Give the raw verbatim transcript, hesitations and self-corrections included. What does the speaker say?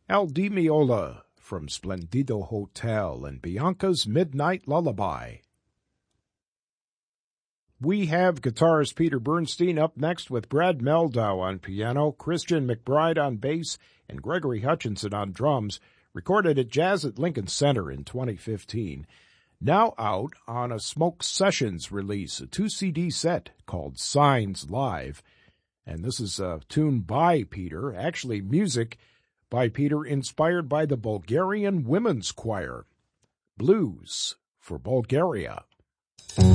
Al Di Meola from Splendido Hotel and Bianca's Midnight Lullaby. We have guitarist Peter Bernstein up next with Brad Meldau on piano, Christian McBride on bass, and Gregory Hutchinson on drums, recorded at Jazz at Lincoln Center in twenty fifteen. Now out on a Smoke Sessions release, a two C D set called Signs Live. And this is a tune by Peter, actually music by Peter inspired by the Bulgarian Women's Choir. Blues for Bulgaria.